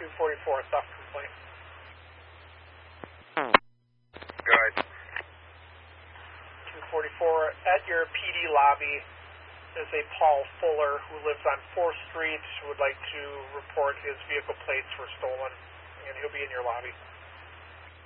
244, theft complaint. Go ahead. 244, at your PD lobby is a Paul Fuller who lives on 4th Street who would like to report his vehicle plates were stolen, and he'll be in your lobby.